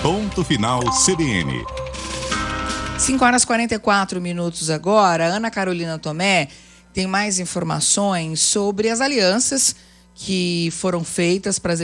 Ponto Final CBN. 5h44 agora. Ana Carolina Tomé tem mais informações sobre as alianças que foram feitas para as